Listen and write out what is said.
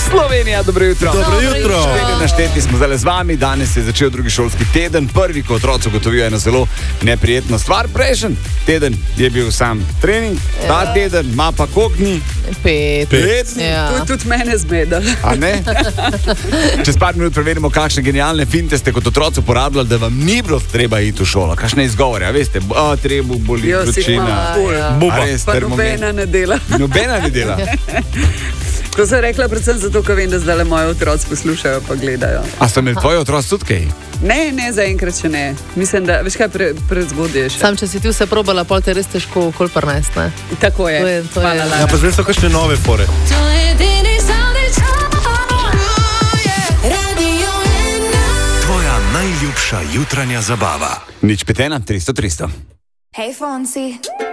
Slovenija, dobro jutro. Dobro jutro. Našteti smo zdaj z vami, danes se je začel drugi šolski teden, prvi, ko otroci ugotovijo eno zelo neprijetno stvar. Prejšnji teden je bil sam trening, ta teden ima pa koliko dni? 5. Ja. To je tudi mene zmedalo. A ne? Čez par minut preverimo, kakšne genialne finte ste kot otroci uporabljali, da vam ni bilo treba iti v šolo. Kakšne izgovore, a veste, treba boli vročina. Buba. Pa nobena ne dela. Nobena ne dela. To sem rekla predvsem zato, ker vem, da zdaj moji otroci poslušajo pa gledajo. A so imeli tvoji otroci tudi kaj? Ne, zaenkrat še ne. Mislim, da, veš kaj, prezgodje še. Sam, če si ti vse probala, pol te res težko okoli prnest, ne? Tako je. Hvala, Lara. Ja, pa zdaj so kakšne nove fore. Tvoja najljubša jutranja zabava. 051 300 300. Hey, Fonsi.